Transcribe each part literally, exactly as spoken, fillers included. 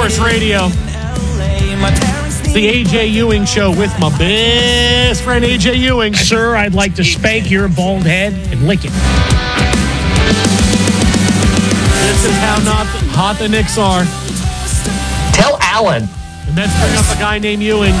Sports Radio. It's the A J Ewing Show with my best friend A J Ewing. Sir, I'd like to spank your bald head and lick it. This is how not hot the Knicks are. Tell Alan. The Mets bring up a guy named Ewing.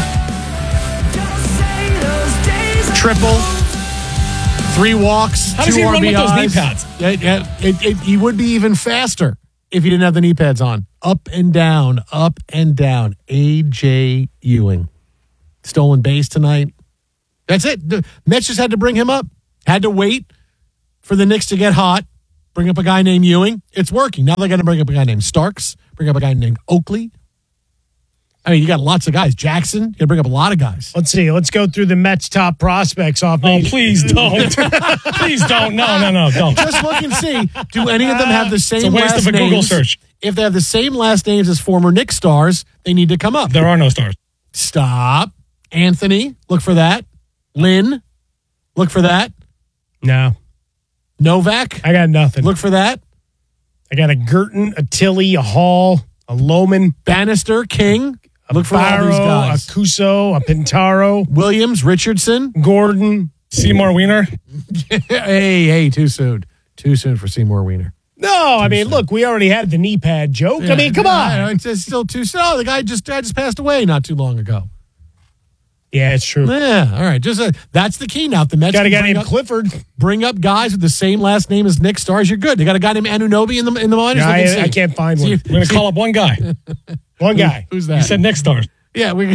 Triple. Three walks. How does two he R run B Is. with those knee pads? It, it, it, it, he would be even faster if he didn't have the knee pads on. Up and down, up and down. A J Ewing. Stolen base tonight. That's it. The Mets just had to bring him up. Had to wait for the Knicks to get hot. Bring up a guy named Ewing. It's working. Now they're going to bring up a guy named Starks. Bring up a guy named Oakley. I mean, you got lots of guys. Jackson. You got to bring up a lot of guys. Let's see. Let's go through the Mets' top prospects off. Oh, please don't. Please don't. No, no, no, don't. Just look and see. Do any of them have the same It's a waste last of a names? Google search. If they have the same last names as former Knicks stars, they need to come up. There are no stars. Stop. Anthony, look for that. Lynn, look for that. No. Novak, I got nothing. look for that. I got a Girton, a Tilly, a Hall, a Loman, Bannister, King, a look for all these Barrow, a guys. Cuso, a Pintaro, Williams, Richardson. Gordon. Seymour Wiener. hey, hey, too soon. Too soon for Seymour Wiener. No, I mean, look, we already had the knee pad joke. I mean, come Yeah, on. It's still too soon. Oh, the guy just, guy just passed away not too long ago. Yeah, it's true. Yeah, all right. Just uh, that's the key now. If the Mets Got a can guy bring named up, Clifford. bring up guys with the same last name as Knicks stars, you're good. They got a guy named Anunoby in the in the minors. No, Look and I, see. I can't find See one. if- We're going to call up one guy. One guy. Who's You that? said next stars. Yeah, we.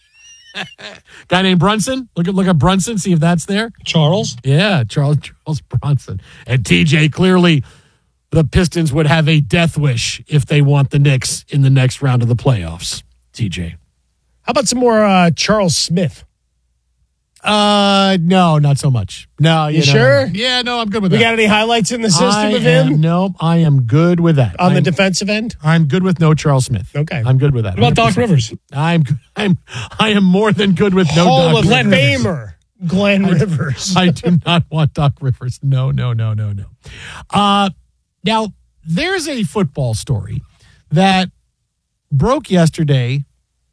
Guy named Brunson. Look at look at Brunson. See if that's there. Charles. Yeah, Charles Charles Bronson and T J. Clearly, the Pistons would have a death wish if they want the Knicks in the next round of the playoffs. T J. How about some more uh, Charles Smith? Uh, no, not so much. No, You no, sure? no, no. Yeah, no, I'm good with We that. got any highlights in the system I of am, him no, I am good with that. on the I'm, defensive end? I'm good with no Charles Smith. Okay. I'm good with that. What about Doc one hundred percent. Rivers? I'm I'm I am more than good with no Hall Doc of Rivers. Famer, Glenn Rivers. I do not want Doc Rivers. No, no, no, no, no. Uh, now, there's a football story that broke yesterday,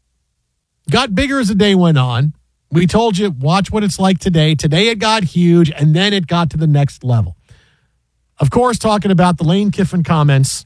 got bigger as the day went on. We told you, watch what it's like today. Today it got huge, and then it got to the next level. Of course, talking about the Lane Kiffin comments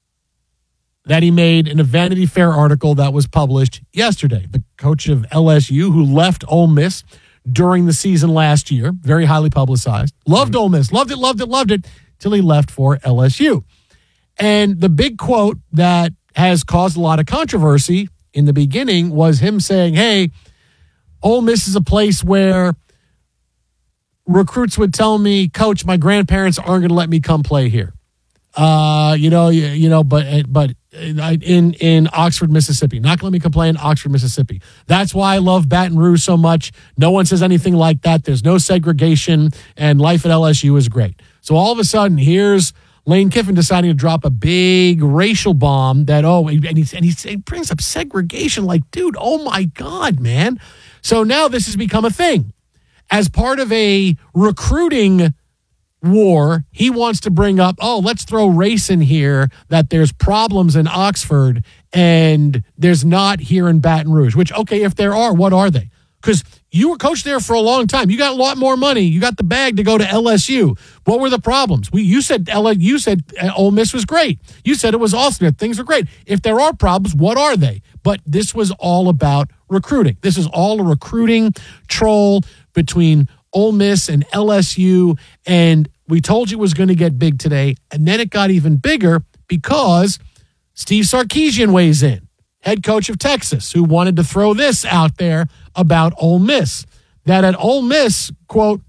that he made in a Vanity Fair article that was published yesterday. The coach of L S U who left Ole Miss during the season last year, very highly publicized. Loved Ole Miss, loved it, loved it, loved it, till he left for L S U. And the big quote that has caused a lot of controversy in the beginning was him saying, hey, Ole Miss is a place where recruits would tell me, Coach, my grandparents aren't going to let me come play here. Uh, you know, you, you know, but but in in Oxford, Mississippi, not going to let me come play in Oxford, Mississippi. That's why I love Baton Rouge so much. No one says anything like that. There's no segregation, and life at L S U is great. So all of a sudden, here's Lane Kiffin deciding to drop a big racial bomb that, oh, and he, and he brings up segregation like, dude, oh my God, man. So now this has become a thing. As part of a recruiting war, he wants to bring up, oh, let's throw race in here, that there's problems in Oxford and there's not here in Baton Rouge, which, okay, if there are, what are they? Because you were coached there for a long time. You got a lot more money. You got the bag to go to L S U. What were the problems? We, you said L S U, you said Ole Miss was great. You said it was awesome. That things were great. If there are problems, what are they? But this was all about recruiting. This is all a recruiting troll between Ole Miss and L S U. And we told you it was going to get big today. And then it got even bigger because Steve Sarkisian weighs in, head coach of Texas, who wanted to throw this out there about Ole Miss. That at Ole Miss, quote,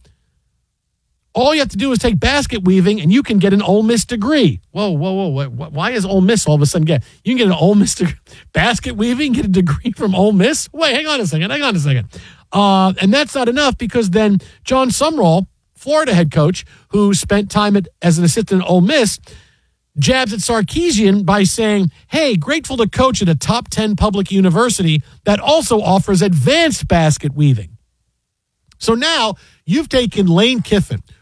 all you have to do is take basket weaving and you can get an Ole Miss degree. Whoa, whoa, whoa. Why is Ole Miss all of a sudden get, you can get an Ole Miss degree, basket weaving, get a degree from Ole Miss? Wait, hang on a second, hang on a second. Uh, and that's not enough because then John Sumrall, Florida head coach, who spent time at, as an assistant at Ole Miss, jabs at Sarkisian by saying, hey, grateful to coach at a top ten public university that also offers advanced basket weaving. So now you've taken Lane Kiffin,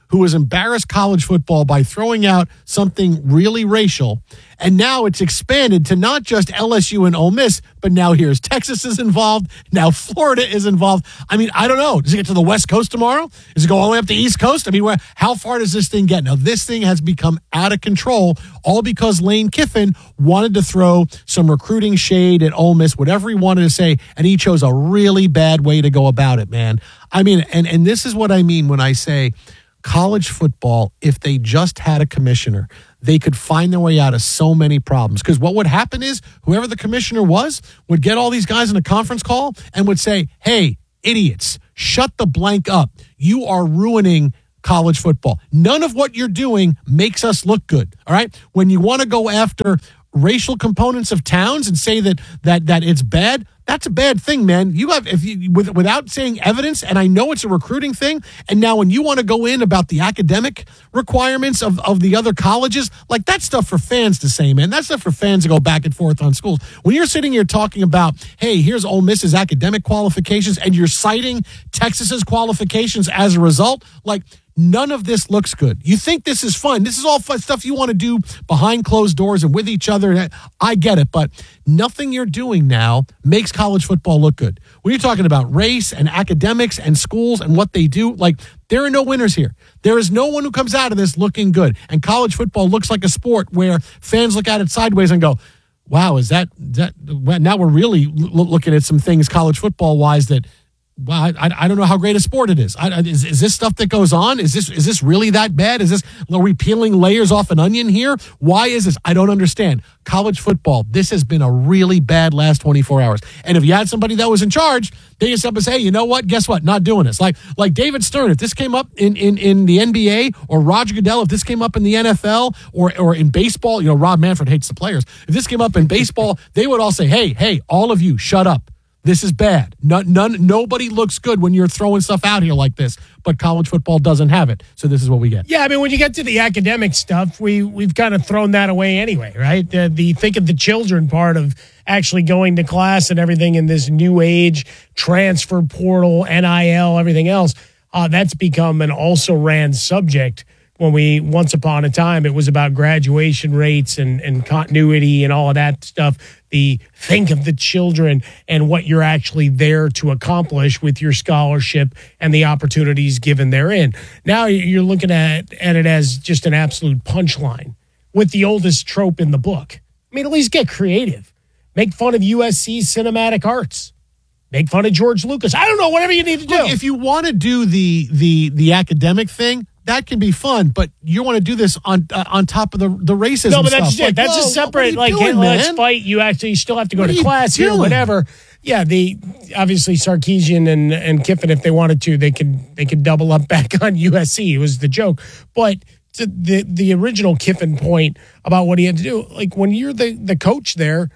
who has embarrassed college football by throwing out something really racial. And now it's expanded to not just L S U and Ole Miss, but now here's Texas is involved. Now Florida is involved. I mean, I don't know. Does it get to the West Coast tomorrow? Does it go all the way up the East Coast? I mean, where, how far does this thing get? Now, this thing has become out of control, all because Lane Kiffin wanted to throw some recruiting shade at Ole Miss, whatever he wanted to say, and he chose a really bad way to go about it, man. I mean, and, and this is what I mean when I say college football, if they just had a commissioner, they could find their way out of so many problems. Because what would happen is whoever the commissioner was would get all these guys in a conference call and would say, hey, idiots, shut the blank up. You are ruining college football. None of what you're doing makes us look good. All right. When you want to go after racial components of towns and say that that that it's bad, that's a bad thing, man. You have, if you, with, without saying evidence, and I know it's a recruiting thing, and now when you want to go in about the academic requirements of, of the other colleges, like that's stuff for fans to say, man. That's stuff for fans to go back and forth on schools. When you're sitting here talking about, hey, here's Ole Miss's academic qualifications, and you're citing Texas's qualifications as a result, like, none of this looks good. You think this is fun. This is all fun stuff you want to do behind closed doors and with each other. I get it, but nothing you're doing now makes college football look good. When you're talking about race and academics and schools and what they do, like, there are no winners here. There is no one who comes out of this looking good. And college football looks like a sport where fans look at it sideways and go, wow, is that, that now we're really looking at some things college football wise that, well, I, I don't know how great a sport it is. I, is. Is this stuff that goes on? Is this is this really that bad? Is this, are we peeling layers off an onion here? Why is this? I don't understand. College football, this has been a really bad last twenty-four hours. And if you had somebody that was in charge, they just up and say, hey, you know what? Guess what? Not doing this. Like like David Stern, if this came up in, in, in the N B A, or Roger Goodell, if this came up in the N F L or, or in baseball, you know, Rob Manfred hates the players. If this came up in baseball, they would all say, hey, hey, all of you, shut up. This is bad. None, none, nobody looks good when you're throwing stuff out here like this, but college football doesn't have it. So this is what we get. Yeah, I mean, when you get to the academic stuff, we, we've kind of thrown that away anyway, right? The, the think of the children part of actually going to class and everything in this new age, transfer portal, N I L, everything else, uh, that's become an also-ran subject. When we, once upon a time, it was about graduation rates and, and continuity and all of that stuff. The think of the children and what you're actually there to accomplish with your scholarship and the opportunities given therein. Now you're looking at, at it as just an absolute punchline with the oldest trope in the book. I mean, at least get creative. Make fun of U S C's cinematic arts. Make fun of George Lucas. I don't know, whatever you need to do. Look, if you want to do the the the academic thing, that can be fun, but you want to do this on uh, on top of the the racism. No, but that's stuff. just, like, that's whoa, a separate, like, doing, hey, let's fight. You actually still have to go what to class here, or whatever. Yeah, the obviously Sarkisian and, and Kiffin, if they wanted to, they could they could double up back on U S C. It was the joke, but to the the original Kiffin point about what he had to do, like when you're the the coach there.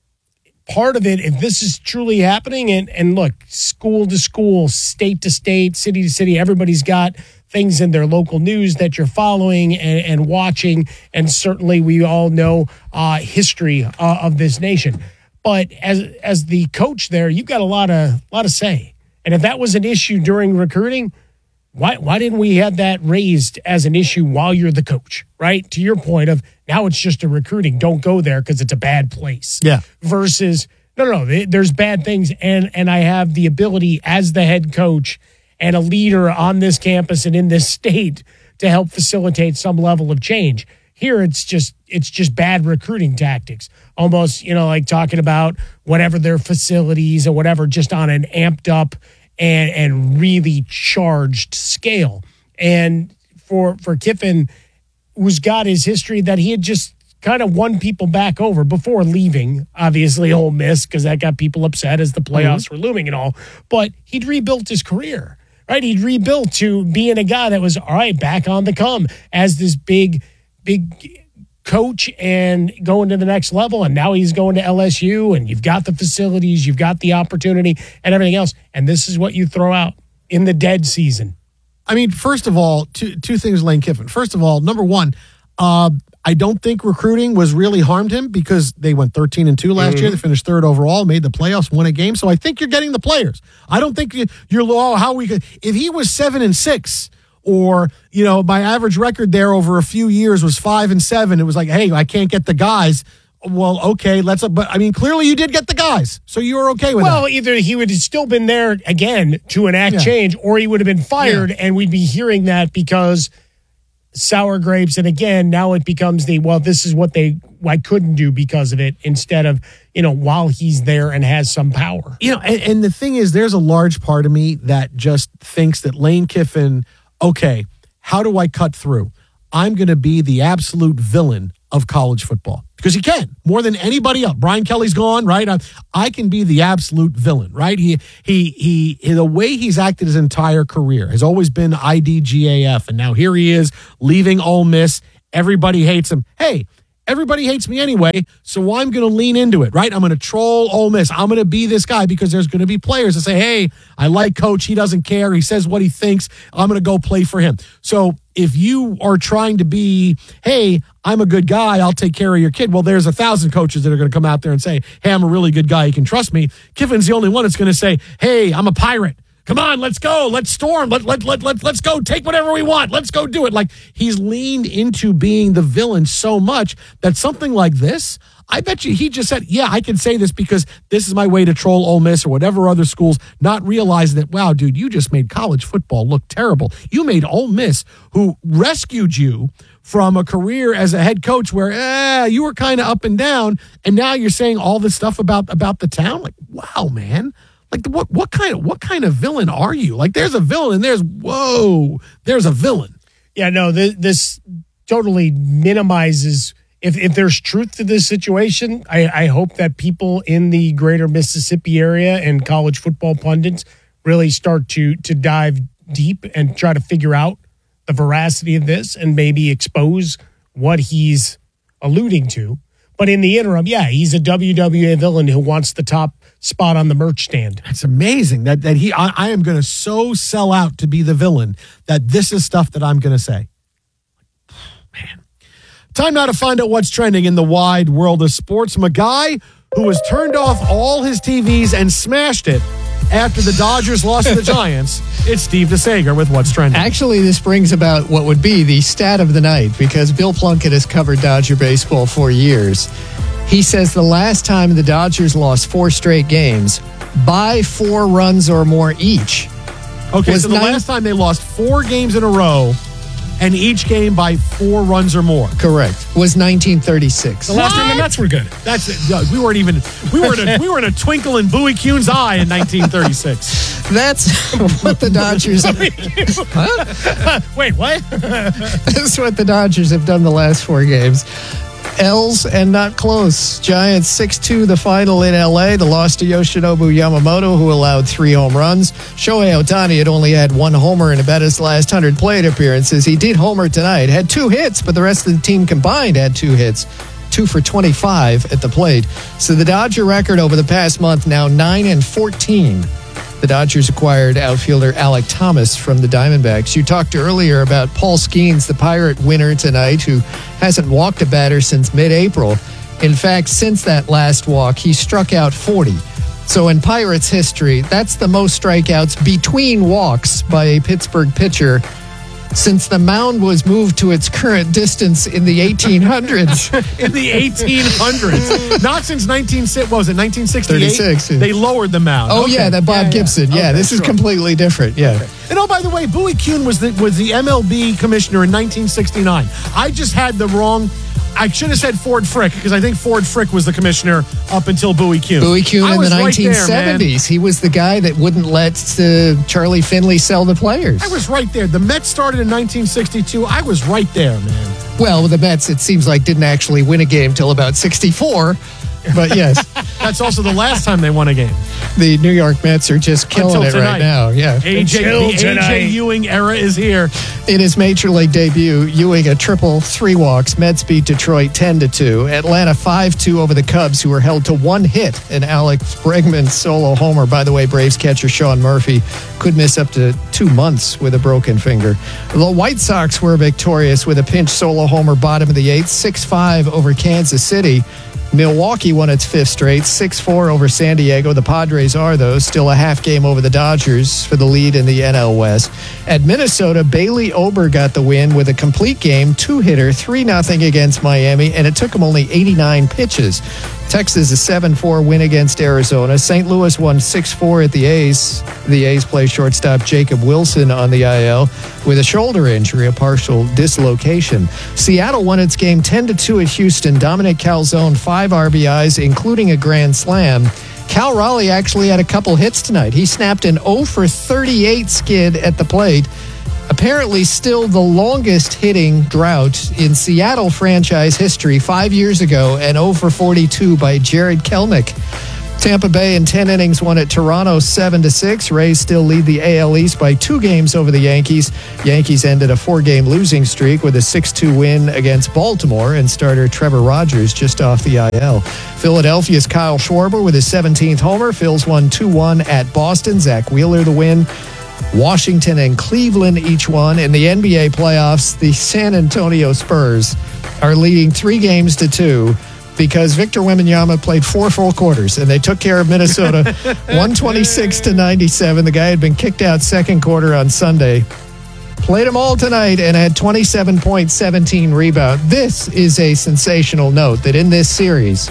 Part of it, if this is truly happening, and, and look, school to school, state to state, city to city, everybody's got things in their local news that you're following and, and watching, and certainly we all know uh, history uh, of this nation. But as as the coach there, you've got a lot of lot of say. And if that was an issue during recruiting, why why didn't we have that raised as an issue while you're the coach, right? To your point of now it's just a recruiting. Don't go there because it's a bad place. Yeah. Versus, no, no, no, there's bad things. And, and I have the ability as the head coach and a leader on this campus and in this state to help facilitate some level of change. Here, it's just it's just bad recruiting tactics. Almost, you know, like talking about whatever their facilities or whatever, just on an amped up and, and really charged scale. And for for Kiffin, who's got his history that he had just kind of won people back over before leaving, obviously, Ole Miss, because that got people upset as the playoffs mm-hmm. were looming and all. But he'd rebuilt his career, right? He'd rebuilt to being a guy that was, all right, back on the come as this big, big coach and going to the next level. And now he's going to L S U, and you've got the facilities, you've got the opportunity and everything else. And this is what you throw out in the dead season. I mean, first of all, two two things, Lane Kiffin. First of all, number one, uh, I don't think recruiting was really harmed him because they went thirteen and two last mm-hmm. year. They finished third overall, made the playoffs, won a game. So I think you're getting the players. I don't think you, you're, oh, how we could, if he was seven and six or, you know, my average record there over a few years was five and seven. It was like, hey, I can't get the guys. Well, okay, let's, but I mean, clearly you did get the guys, so you were okay with well, that. Well, either he would have still been there again to enact Yeah. change, or he would have been fired, Yeah. and we'd be hearing that because sour grapes. And again, now it becomes the, well, this is what they, I couldn't do because of it, instead of, you know, while he's there and has some power. You know, and, and the thing is, there's a large part of me that just thinks that Lane Kiffin, okay, how do I cut through? I'm going to be the absolute villain of college football because he can more than anybody else. Brian Kelly's gone, right? I, I can be the absolute villain, right? He, he, he, the way he's acted his entire career has always been I D G A F. And now here he is leaving Ole Miss. Everybody hates him. Hey, everybody hates me anyway, so I'm going to lean into it, right? I'm going to troll Ole Miss. I'm going to be this guy because there's going to be players that say, hey, I like Coach. He doesn't care. He says what he thinks. I'm going to go play for him. So if you are trying to be, hey, I'm a good guy, I'll take care of your kid. Well, there's a thousand coaches that are going to come out there and say, hey, I'm a really good guy. You can trust me. Kiffin's the only one that's going to say, hey, I'm a pirate. Come on, let's go. Let's storm. Let, let, let, let, let's go. Take whatever we want. Let's go do it. Like, he's leaned into being the villain so much that something like this, I bet you he just said, yeah, I can say this because this is my way to troll Ole Miss or whatever other schools, not realizing that, wow, dude, you just made college football look terrible. You made Ole Miss, who rescued you from a career as a head coach where eh, you were kind of up and down, and now you're saying all this stuff about, about the town. Like, wow, man. Like, what what kind of what kind of villain are you? Like, there's a villain and there's, whoa, there's a villain. Yeah, no, this, this totally minimizes, if, if there's truth to this situation, I, I hope that people in the greater Mississippi area and college football pundits really start to to dive deep and try to figure out the veracity of this and maybe expose what he's alluding to. But in the interim, yeah, he's a W W A villain who wants the top spot on the merch stand. It's amazing that that he. I, I am going to so sell out to be the villain that this is stuff that I'm going to say. Man, time now to find out what's trending in the wide world of sports. A guy who has turned off all his T Vs and smashed it after the Dodgers lost to the Giants. It's Steve DeSager with what's trending. Actually, this brings about what would be the stat of the night because Bill Plunkett has covered Dodger baseball for years. He says the last time the Dodgers lost four straight games by four runs or more each. Okay, was so the nine- last time they lost four games in a row and each game by four runs or more. Correct. Was nineteen thirty-six. The last time the Mets were good. That's it. Yeah, we weren't even we were in a, we were in a twinkle in Bowie Kuhn's eye in nineteen thirty-six. That's what the Dodgers have, Wait, what? that's what the Dodgers have done the last four games. L's and not close. Giants six two the final in L A. The loss to Yoshinobu Yamamoto, who allowed three home runs. Shohei Ohtani had only had one homer in about his last one hundred plate appearances. He did homer tonight, had two hits, but the rest of the team combined had two hits. Two for twenty-five at the plate. So the Dodger record over the past month now nine and fourteen. The Dodgers acquired outfielder Alec Thomas from the Diamondbacks. You talked earlier about Paul Skeens, the Pirate winner tonight, who hasn't walked a batter since mid-April. In fact, since that last walk, he struck out forty. So in Pirates history, that's the most strikeouts between walks by a Pittsburgh pitcher since the mound was moved to its current distance in the eighteen hundreds. In the eighteen hundreds. Not since nineteen what was it, nineteen sixty-eight? thirty-six, yeah. They lowered the mound. Oh, Okay. yeah, that Bob Yeah, yeah. Gibson. Yeah, Okay, this is sure. completely different. Yeah. And oh, by the way, Bowie Kuhn was the was the M L B commissioner in nineteen sixty-nine. I just had the wrong. I should have said Ford Frick because I think Ford Frick was the commissioner up until Bowie Kuhn. Bowie Kuhn I in the was right nineteen there, man. seventies. He was the guy that wouldn't let uh, Charlie Finley sell the players. I was right there. The Mets started in nineteen sixty-two. I was right there, man. Well, the Mets, it seems like, didn't actually win a game till about sixty-four. But yes, That's also the last time they won a game. the New York Mets are just killing Until it tonight. right now. Yeah. A J, Until the A J tonight. Ewing era is here. In his major league debut, Ewing a triple, three walks. Mets beat Detroit ten to two. Atlanta five two over the Cubs, who were held to one hit. And Alex Bregman's solo homer. By the way, Braves catcher Sean Murphy could miss up to two months with a broken finger. The White Sox were victorious with a pinch solo homer bottom of the eighth, six five over Kansas City. Milwaukee won its fifth straight, six four over San Diego. The Padres are, though, still a half game over the Dodgers for the lead in the N L West. At Minnesota, Bailey Ober got the win with a complete game, two-hitter, three nothing against Miami, and it took him only eighty-nine pitches. Texas, a seven four win against Arizona. Saint Louis won six four at the A's. The A's play shortstop Jacob Wilson on the I L with a shoulder injury, a partial dislocation. Seattle won its game ten to two at Houston. Dominic Calzone, five R B Is, including a grand slam. Cal Raleigh actually had a couple hits tonight. He snapped an oh for thirty-eight skid at the plate. Apparently still the longest hitting drought in Seattle franchise history, five years ago, and oh for forty-two by Jared Kelnick. Tampa Bay in ten innings won at Toronto seven to six. Rays still lead the A L East by two games over the Yankees. Yankees ended a four-game losing streak with a six two win against Baltimore, and starter Trevor Rogers just off the I L. Philadelphia's Kyle Schwarber with his seventeenth homer. Phils won two one at Boston. Zach Wheeler the win. Washington and Cleveland each won. In the N B A playoffs, the San Antonio Spurs are leading three games to two because Victor Wembanyama played four full quarters, and they took care of Minnesota one twenty-six to ninety-seven. The guy had been kicked out second quarter on Sunday. Played them all tonight and had twenty-seven point one seven rebound. This is a sensational note that in this series,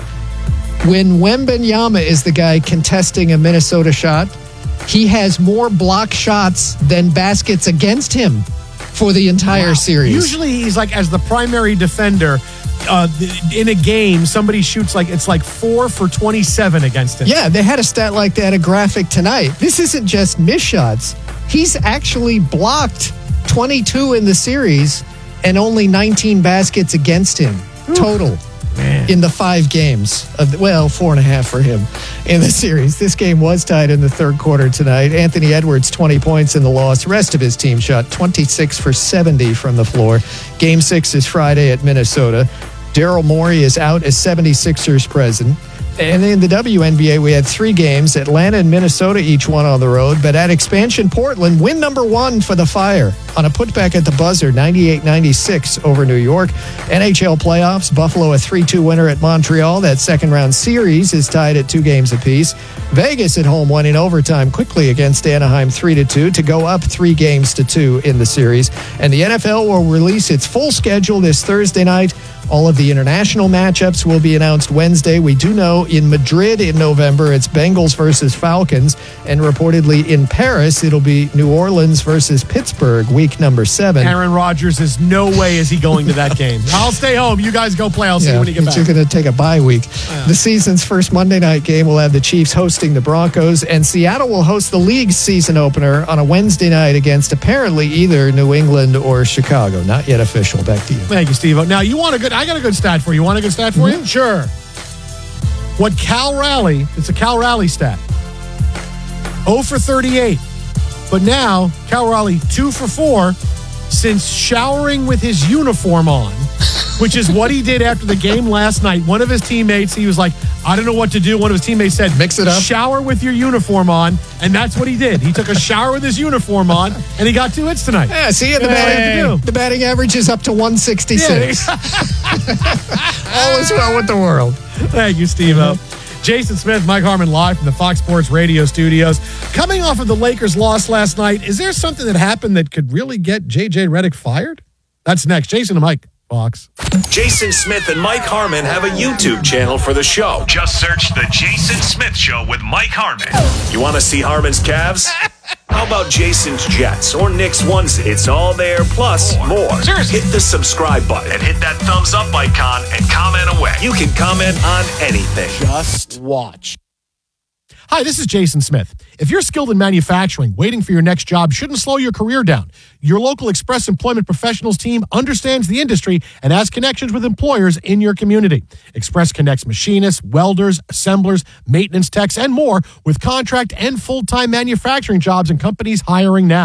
when Wembanyama is the guy contesting a Minnesota shot, he has more block shots than baskets against him for the entire Wow. series. Usually he's like as the primary defender uh, in a game, somebody shoots like it's like four for twenty-seven against him. Yeah, they had a stat like that, a graphic tonight. This isn't just missed shots. He's actually blocked twenty-two in the series and only nineteen baskets against him total. Man. In the five games of the, well, four and a half for him in the series. This game was tied in the third quarter tonight. Anthony Edwards, twenty points in the loss. Rest of his team shot twenty-six for seventy from the floor. Game six is Friday at Minnesota. Daryl Morey is out as seventy-sixers president. And in the W N B A, we had three games. Atlanta and Minnesota each won on the road. But at expansion Portland, win number one for the Fire on a putback at the buzzer, ninety-eight ninety-six over New York. N H L playoffs, Buffalo a three two winner at Montreal. That second round series is tied at two games apiece. Vegas at home won in overtime quickly against Anaheim three to two to go up three games to two in the series. And the N F L will release its full schedule this Thursday night. All of the international matchups will be announced Wednesday. We do know in Madrid in November, it's Bengals versus Falcons. And reportedly in Paris, it'll be New Orleans versus Pittsburgh, week number seven. Aaron Rodgers is no way is he going to that game. I'll stay home. You guys go play. I'll see Yeah, you when you get back. You're going to take a bye week. Yeah. The season's first Monday night game will have the Chiefs hosting the Broncos, and Seattle will host the league's season opener on a Wednesday night against apparently either New England or Chicago. Not yet official. Back to you. Thank you, Steve. Now, you want a good, I got a good stat for you. You want a good stat for you? Sure. What Cal Raleigh, it's a Cal Raleigh stat. oh for thirty-eight. But now, Cal Raleigh two for four since showering with his uniform on, which is what he did after the game last night. One of his teammates, he was like, I don't know what to do. One of his teammates said, Mix it up. Shower with your uniform on. And that's what he did. He took a shower with his uniform on, and he got two hits tonight. Yeah, see, the, That's all you have to batting, do. the batting average is up to one sixty-six. All is well with the world. Thank you, Steve-O. Jason Smith, Mike Harmon live from the Fox Sports Radio studios. Coming off of the Lakers' loss last night, is there something that happened that could really get J J Redick fired? That's next. Jason and Mike, Fox. Jason Smith and Mike Harmon have a YouTube channel for the show. Just search The Jason Smith Show with Mike Harmon. You want to see Harmon's calves? How about Jason's Jets or Nick's onesie? It's all there, plus more. Seriously. Hit the subscribe button and hit that thumbs up icon and comment away. You can comment on anything. Just watch. Hi, this is Jason Smith. If you're skilled in manufacturing, waiting for your next job shouldn't slow your career down. Your local Express Employment Professionals team understands the industry and has connections with employers in your community. Express connects machinists, welders, assemblers, maintenance techs, and more with contract and full-time manufacturing jobs and companies hiring now.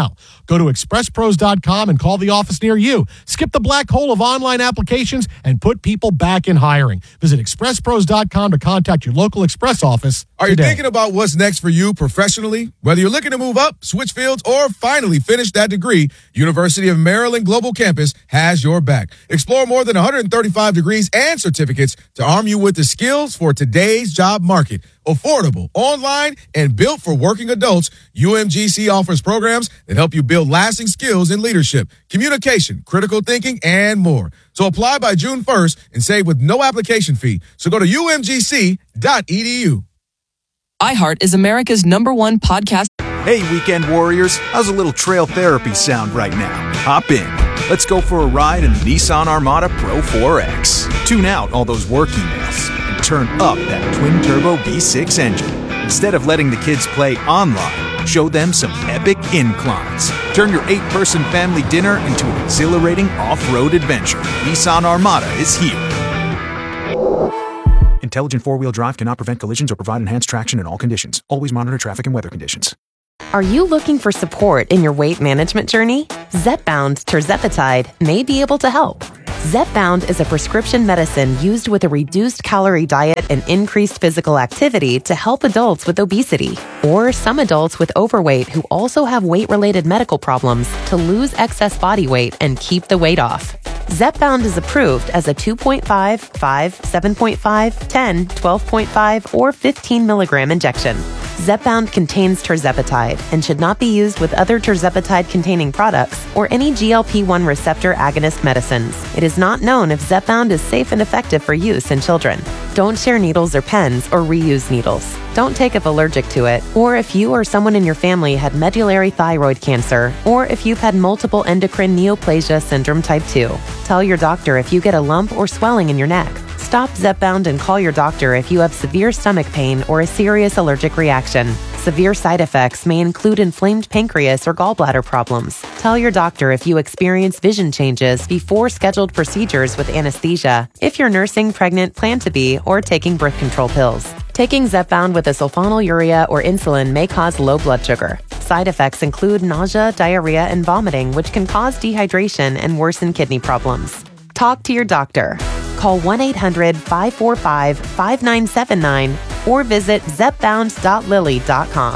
Go to express pros dot com and call the office near you. Skip the black hole of online applications and put people back in hiring. Visit express pros dot com to contact your local Express office Are today. you thinking about what's next for you professionally? Whether you're looking to move up, switch fields, or finally finish that degree, University of Maryland Global Campus has your back. Explore more than one hundred thirty-five degrees and certificates to arm you with the skills for today's job market. Affordable, online, and built for working adults, U M G C offers programs that help you build lasting skills in leadership, communication, critical thinking, and more. So apply by June first and save with no application fee. So go to U M G C dot E D U. iHeart is America's number one podcast. Hey, weekend warriors, how's a little trail therapy sound right now? Hop in. Let's go for a ride in the Nissan Armada Pro four X. Tune out all those work emails and turn up that twin-turbo V six engine. Instead of letting the kids play online, show them some epic inclines. Turn your eight-person family dinner into an exhilarating off-road adventure. Nissan Armada is here. Intelligent four-wheel drive cannot prevent collisions or provide enhanced traction in all conditions. Always monitor traffic and weather conditions. Are you looking for support in your weight management journey? Zepbound tirzepatide may be able to help. Zepbound is a prescription medicine used with a reduced calorie diet and increased physical activity to help adults with obesity or some adults with overweight who also have weight-related medical problems to lose excess body weight and keep the weight off. Zepbound is approved as a two point five, five, seven point five, ten, twelve point five, or fifteen milligram injection. Zepbound contains tirzepatide and should not be used with other tirzepatide-containing products or any G L P one receptor agonist medicines. It is not known if Zepbound is safe and effective for use in children. Don't share needles or pens or reuse needles. Don't take if allergic to it, or if you or someone in your family had medullary thyroid cancer, or if you've had multiple endocrine neoplasia syndrome type two. Tell your doctor if you get a lump or swelling in your neck. Stop Zepbound and call your doctor if you have severe stomach pain or a serious allergic reaction. Severe side effects may include inflamed pancreas or gallbladder problems. Tell your doctor if you experience vision changes before scheduled procedures with anesthesia, if you're nursing, pregnant, plan to be, or taking birth control pills. Taking Zepbound with a sulfonylurea or insulin may cause low blood sugar. Side effects include nausea, diarrhea, and vomiting, which can cause dehydration and worsen kidney problems. Talk to your doctor. Call one eight hundred, five four five, five nine seven nine or visit zepbound dot lilly dot com.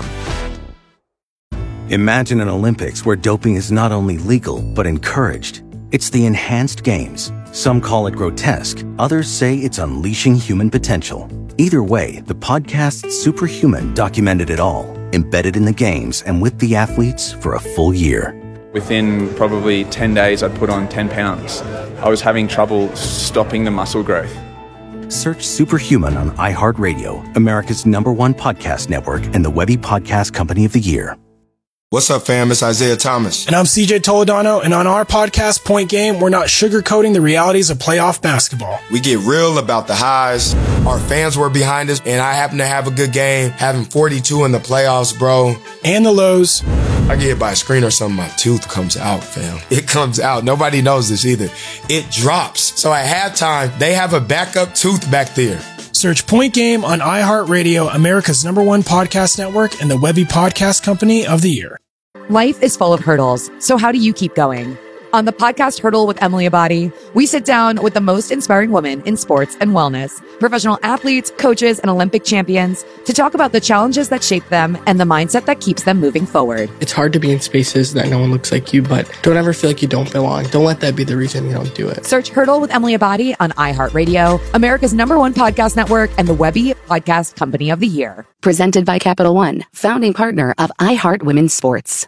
Imagine an Olympics where doping is not only legal, but encouraged. It's the Enhanced Games. Some call it grotesque. Others say it's unleashing human potential. Either way, the podcast Superhuman documented it all, embedded in the games and with the athletes for a full year. Within probably ten days, I'd put on ten pounds. I was having trouble stopping the muscle growth. Search Superhuman on iHeartRadio, America's number one podcast network and the Webby Podcast Company of the Year. What's up, fam? It's Isaiah Thomas. And I'm C J Toledano, and on our podcast, Point Game, we're not sugarcoating the realities of playoff basketball. We get real about the highs. Our fans were behind us, and I happen to have a good game, having forty-two in the playoffs, bro. And the lows. I get hit by a screen or something, my tooth comes out, fam. It comes out. Nobody knows this either. It drops. So at halftime, they have a backup tooth back there. Search Point Game on iHeartRadio, America's number one podcast network, and the Webby Podcast Company of the Year. Life is full of hurdles, so how do you keep going? On the podcast Hurdle with Emily Abadi, we sit down with the most inspiring women in sports and wellness, professional athletes, coaches, and Olympic champions to talk about the challenges that shape them and the mindset that keeps them moving forward. It's hard to be in spaces that no one looks like you, but don't ever feel like you don't belong. Don't let that be the reason you don't do it. Search Hurdle with Emily Abadi on iHeartRadio, America's number one podcast network, and the Webby Podcast Company of the Year. Presented by Capital One, founding partner of iHeart Women's Sports.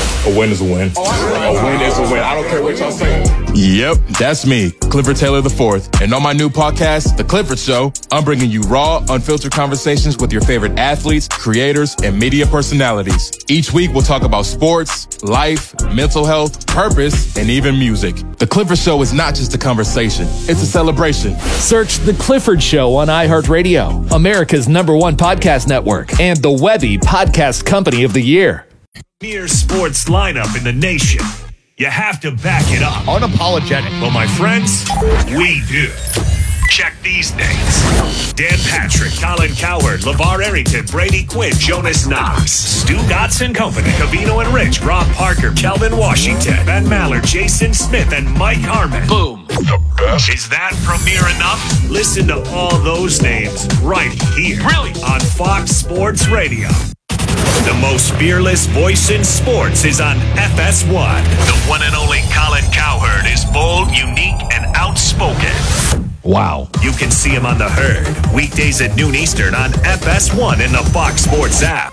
A win is a win. A win is a win. I don't care what y'all say. Yep, that's me, Clifford Taylor the fourth. And on my new podcast, The Clifford Show, I'm bringing you raw, unfiltered conversations with your favorite athletes, creators, and media personalities. Each week, we'll talk about sports, life, mental health, purpose, and even music. The Clifford Show is not just a conversation, it's a celebration. Search The Clifford Show on iHeartRadio, America's number one podcast network, and the Webby Podcast Company of the Year. Premier sports lineup in the nation. You have to back it up. Unapologetic. Well, my friends, we do. Check these names: Dan Patrick, Colin Cowherd, LeVar Arrington, Brady Quinn, Jonas Knox, Stu Gotts and Company, Cavino and Rich, Rob Parker, Kelvin Washington, Ben Mallard, Jason Smith, and Mike Harmon. Boom. The best. Is that premiere enough? Listen to all those names right here. Really? On Fox Sports Radio. The most fearless voice in sports is on F S one. The one and only Colin Cowherd is bold, unique, and outspoken. Wow. You can see him on The Herd, weekdays at noon Eastern on F S one and the Fox Sports app.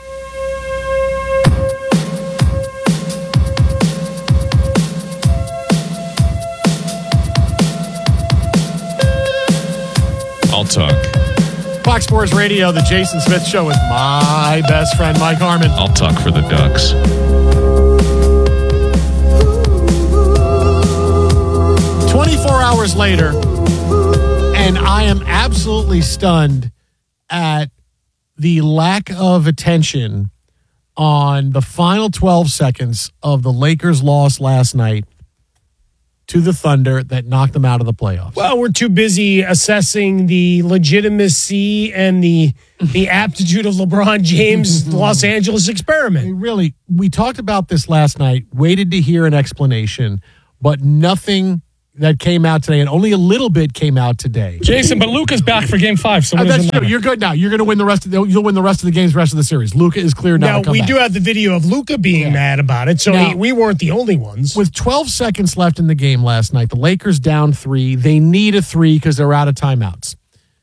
I'll talk. Fox Sports Radio, the Jason Smith Show with my best friend, Mike Harmon. I'll talk for the Ducks. twenty-four hours later, and I am absolutely stunned at the lack of attention on the final twelve seconds of the Lakers' loss last night to the Thunder that knocked them out of the playoffs. Well, we're too busy assessing the legitimacy and the the aptitude of LeBron James' Los Angeles experiment. I mean, really, we talked about this last night, waited to hear an explanation, but nothing that came out today, and only a little bit came out today. Jason, but Luka's back for game five, so what Oh, does that's it true. matter? You're good now. You're going to win the rest of the, you'll win the rest of the games, rest of the series. Luka is clear now. Now, to come we back. do have the video of Luka being Yeah. mad about it, so Now- he, we weren't the only ones. With twelve seconds left in the game last night, the Lakers down three. They need a three because they're out of timeouts.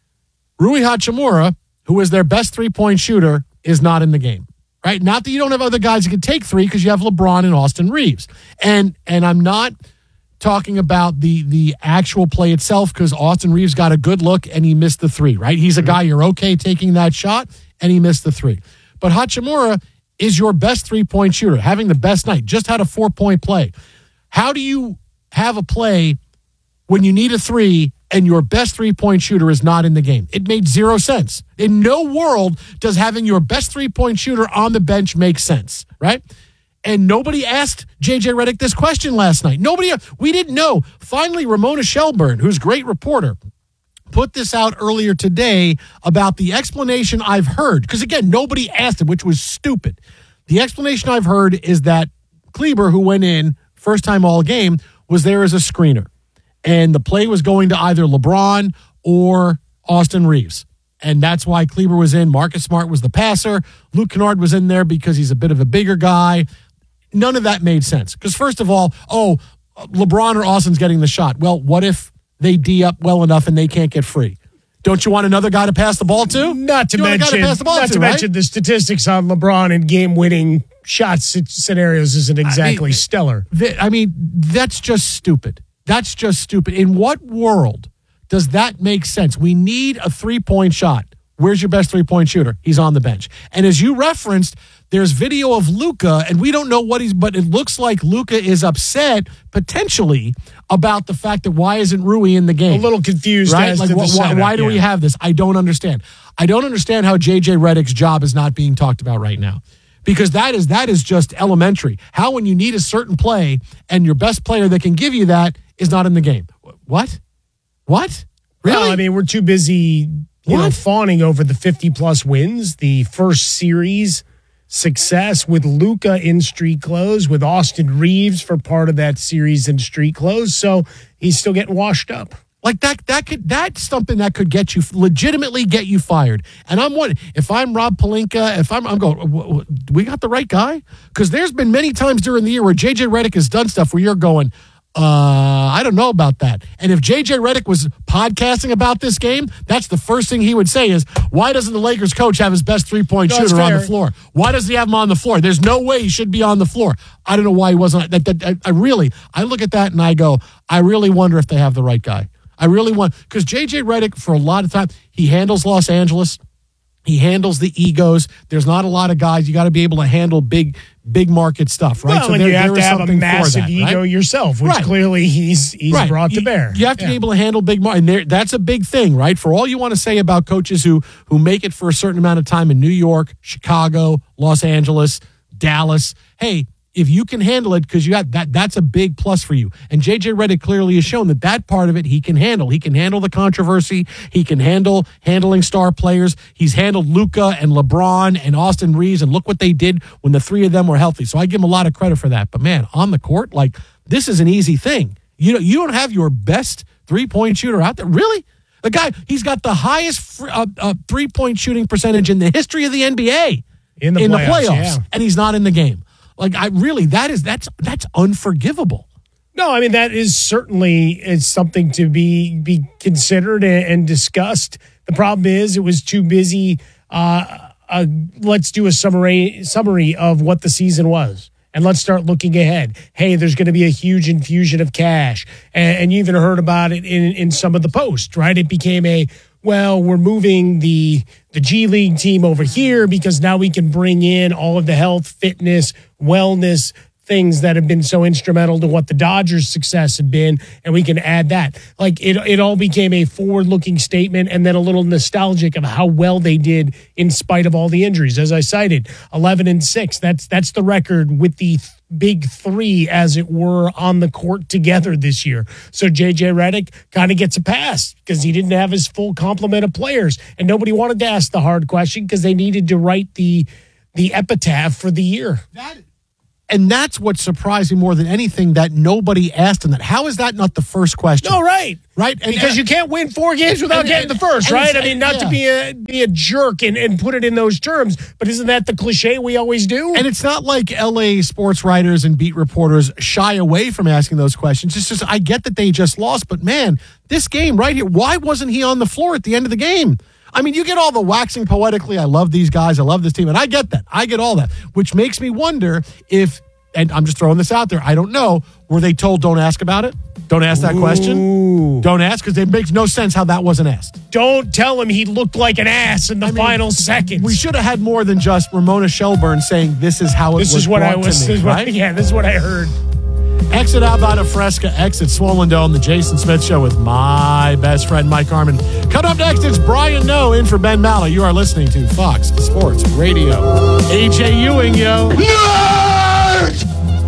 Rui Hachimura, who is their best three-point shooter, is not in the game. Right? Not that you don't have other guys who can take three because you have LeBron and Austin Reeves. And and I'm not talking about the the actual play itself because Austin Reeves got a good look and he missed the three, right? He's a guy you're okay taking that shot and he missed the three. But Hachimura is your best three-point shooter, having the best night, just had a four-point play. How do you have a play when you need a three and your best three-point shooter is not in the game? It made zero sense. In no world does having your best three-point shooter on the bench make sense, right? And nobody asked J J Redick this question last night. Nobody, we didn't know. Finally, Ramona Shelburne, who's a great reporter, put this out earlier today about the explanation I've heard. Because again, nobody asked him, which was stupid. The explanation I've heard is that Kleber, who went in first time all game, was there as a screener. And the play was going to either LeBron or Austin Reeves. And that's why Kleber was in. Marcus Smart was the passer. Luke Kennard was in there because he's a bit of a bigger guy. None of that made sense. Because first of all, oh, LeBron or Austin's getting the shot. Well, what if they D up well enough and they can't get free? Don't you want another guy to pass the ball to? Not to You want a guy mention, to pass the ball not to, to right? mention the statistics on LeBron and game-winning shot s- scenarios isn't exactly I mean, stellar. th- I mean, that's just stupid. That's just stupid. In what world does that make sense? We need a three-point shot. Where's your best three-point shooter? He's on the bench. And as you referenced, there's video of Luka, and we don't know what he's, but it looks like Luka is upset potentially about the fact that why isn't Rui in the game? A little confused right? as Like, to the wh- why, setup, why do we yeah. have this? I don't understand. I don't understand how J J Redick's job is not being talked about right now. Because that is that is just elementary. How when you need a certain play and your best player that can give you that is not in the game. What? What? Really? Well, I mean, we're too busy, you know, What? fawning over the fifty-plus wins, the first series success with Luka in street clothes, with Austin Reeves for part of that series in street clothes. So he's still getting washed up. Like that, that could that's something that could get you legitimately get you fired. And I'm wondering if I'm Rob Pelinka, if I'm I'm going, w- w- we got the right guy? Because there's been many times during the year where J J Redick has done stuff where you're going, uh, I don't know about that. And if J J Redick was podcasting about this game, that's the first thing he would say is, why doesn't the Lakers coach have his best three point No, that's shooter on the fair. floor? Why doesn't he have him on the floor? There's no way he should be on the floor. I don't know why he wasn't. That, that, I, I really, I look at that and I go, I really wonder if they have the right guy. I really want, because J J Redick, for a lot of time, he handles Los Angeles. He handles the egos. There's not a lot of guys. You got to be able to handle big, big market stuff, right? Well, and you have to have a something for massive that, ego right? yourself, which Right. clearly he's he's Right. brought to You- bear. You have to Yeah. be able to handle big market, and there, that's a big thing, right? For all you want to say about coaches who who make it for a certain amount of time in New York, Chicago, Los Angeles, Dallas. Hey, if you can handle it, because you got that, that's a big plus for you. And J J Redick clearly has shown that that part of it he can handle. He can handle the controversy. He can handle handling star players. He's handled Luka and LeBron and Austin Reeves, and look what they did when the three of them were healthy. So I give him a lot of credit for that. But man, on the court, like, this is an easy thing. You know, you don't have your best three-point shooter out there. Really? The guy, he's got the highest fr- uh, uh, three-point shooting percentage in the history of the N B A. In the in playoffs, the playoffs yeah. And he's not in the game. Like, I really, that is, that's, that's unforgivable. No, I mean, that is certainly is something to be be considered and, and discussed. The problem is it was too busy. Uh, uh, let's do a summary summary of what the season was. And let's start looking ahead. Hey, there's going to be a huge infusion of cash. And, and you even heard about it in, in some of the posts, right? It became a, well, we're moving the the G League team over here because now we can bring in all of the health, fitness, wellness things that have been so instrumental to what the Dodgers' success have been, and we can add that. Like, it it all became a forward-looking statement and then a little nostalgic of how well they did in spite of all the injuries. As I cited, eleven and six. That's that's the record with the th- big three, as it were, on the court together this year. So J J Redick kind of gets a pass because he didn't have his full complement of players, and nobody wanted to ask the hard question because they needed to write the the epitaph for the year. That And that's what surprised me more than anything, that nobody asked him that. How is that not the first question? No, right. Right? And, because you can't win four games without and, getting and, the first, right? I mean, not yeah. to be a be a jerk and, and put it in those terms, but isn't that the cliche we always do? And it's not like L A sports writers and beat reporters shy away from asking those questions. It's just, I get that they just lost, but man, this game right here, why wasn't he on the floor at the end of the game? I mean, you get all the waxing poetically. I love these guys. I love this team. And I get that. I get all that, which makes me wonder if, and I'm just throwing this out there, I don't know, were they told don't ask about it? Don't ask that Ooh. question? Don't ask, because it makes no sense how that wasn't asked. Don't tell him he looked like an ass in the I final mean, seconds. We should have had more than just Ramona Shelburne saying this is how it this was is what brought I was, to me, this right? What, yeah, this is what I heard. Exit Alvada Fresca, exit Swollen Dome, the Jason Smith Show with my best friend, Mike Harmon. Coming up next, it's Brian Noe in for Ben Malley. You are listening to Fox Sports Radio. A J Ewing, yo. Nerd!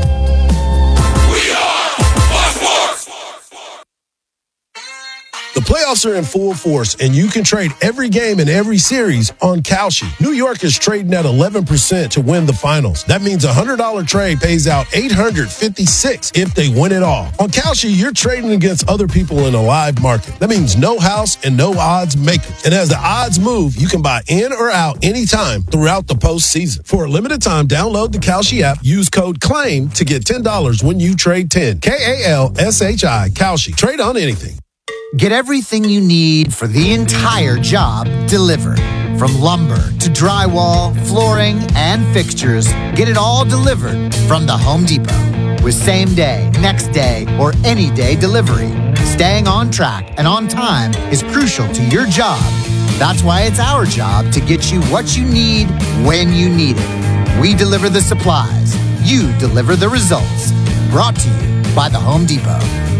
The playoffs are in full force, and you can trade every game in every series on Kalshi. New York is trading at eleven percent to win the finals. That means a one hundred dollars trade pays out eight hundred fifty-six dollars if they win it all. On Kalshi, you're trading against other people in a live market. That means no house and no odds makers. And as the odds move, you can buy in or out anytime throughout the postseason. For a limited time, download the Kalshi app, use code CLAIM to get ten dollars when you trade ten. K A L S H I, Kalshi. Trade on anything. Get everything you need for the entire job delivered. From lumber to drywall, flooring, and fixtures, get it all delivered from the Home Depot. With same day, next day, or any day delivery, staying on track and on time is crucial to your job. That's why it's our job to get you what you need when you need it. We deliver the supplies. You deliver the results. Brought to you by the Home Depot.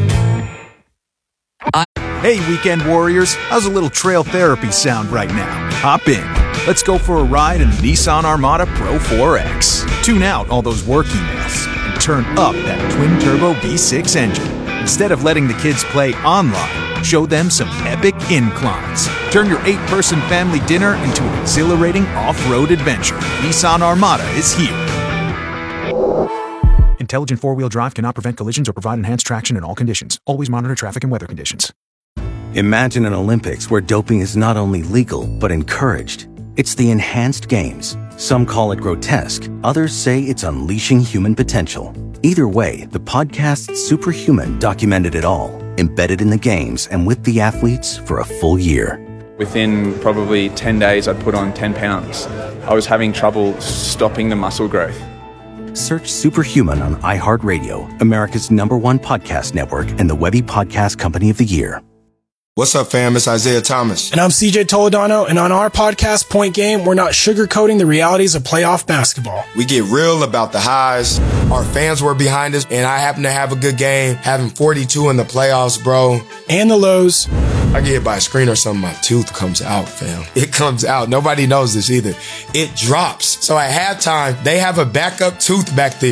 Hey, weekend warriors, how's a little trail therapy sound right now? Hop in. Let's go for a ride in the Nissan Armada Pro four X. Tune out all those work emails and turn up that twin-turbo V six engine. Instead of letting the kids play online, show them some epic inclines. Turn your eight-person family dinner into an exhilarating off-road adventure. Nissan Armada is here. Intelligent four-wheel drive cannot prevent collisions or provide enhanced traction in all conditions. Always monitor traffic and weather conditions. Imagine an Olympics where doping is not only legal, but encouraged. It's the enhanced games. Some call it grotesque. Others say it's unleashing human potential. Either way, the podcast Superhuman documented it all, embedded in the games and with the athletes for a full year. Within probably ten days, I'd put on ten pounds. I was having trouble stopping the muscle growth. Search Superhuman on iHeartRadio, America's number one podcast network, and the Webby Podcast Company of the Year. What's up, fam? It's Isaiah Thomas. And I'm C J Toledano, and on our podcast, Point Game, we're not sugarcoating the realities of playoff basketball. We get real about the highs. Our fans were behind us, and I happen to have a good game, having forty-two in the playoffs, bro. And the lows. I get hit by a screen or something, my tooth comes out, fam. It comes out. Nobody knows this either. It drops. So at halftime, they have a backup tooth back there.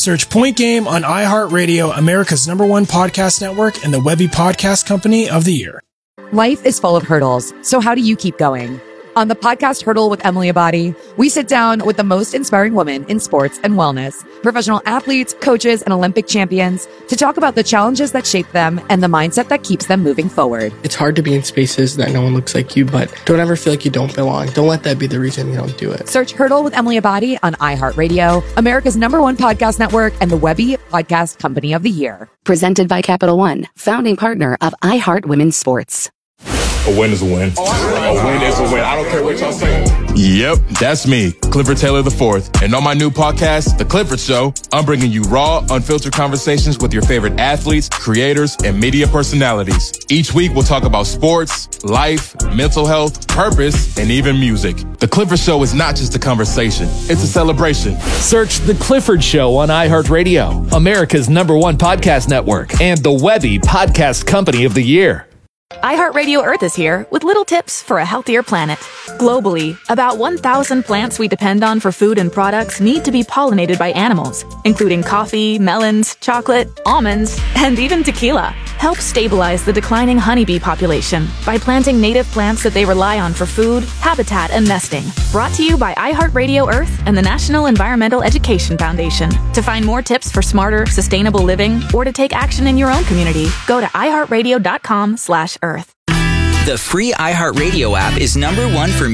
Search Point Game on iHeartRadio, America's number one podcast network, and the Webby Podcast Company of the Year. Life is full of hurdles, so how do you keep going? On the podcast Hurdle with Emily Abadi, we sit down with the most inspiring women in sports and wellness, professional athletes, coaches, and Olympic champions to talk about the challenges that shape them and the mindset that keeps them moving forward. It's hard to be in spaces that no one looks like you, but don't ever feel like you don't belong. Don't let that be the reason you don't do it. Search Hurdle with Emily Abadi on iHeartRadio, America's number one podcast network, and the Webby Podcast Company of the Year. Presented by Capital One, founding partner of iHeart Women's Sports. A win is a win. A win is a win. I don't care what y'all say. Yep, that's me, Clifford Taylor the fourth. And on my new podcast, The Clifford Show, I'm bringing you raw, unfiltered conversations with your favorite athletes, creators, and media personalities. Each week, we'll talk about sports, life, mental health, purpose, and even music. The Clifford Show is not just a conversation, it's a celebration. Search The Clifford Show on iHeartRadio, America's number one podcast network, and the Webby Podcast Company of the Year. iHeartRadio Earth is here with little tips for a healthier planet. Globally, about one thousand plants we depend on for food and products need to be pollinated by animals, including coffee, melons, chocolate, almonds, and even tequila. Help stabilize the declining honeybee population by planting native plants that they rely on for food, habitat, and nesting. Brought to you by iHeartRadio Earth and the National Environmental Education Foundation. To find more tips for smarter, sustainable living, or to take action in your own community, go to iHeartRadio.com slash Earth. The free iHeartRadio app is number one for